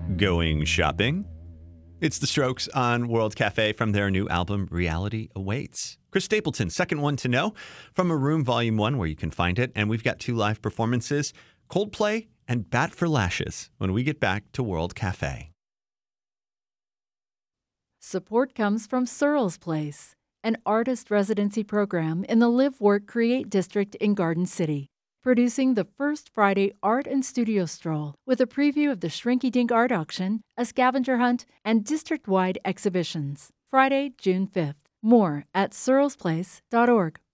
Going shopping? It's The Strokes on World Cafe from their new album, Reality Awaits. Chris Stapleton, second one to know, from A Room Volume 1, where you can find it. And we've got 2 live performances, Coldplay and Bat for Lashes, when we get back to World Cafe. Support comes from Searles Place, an artist residency program in the Live, Work, Create district in Garden City, producing the first Friday art and studio stroll with a preview of the Shrinky Dink art auction, a scavenger hunt, and district-wide exhibitions. Friday, June 5th. More at searlesplace.org.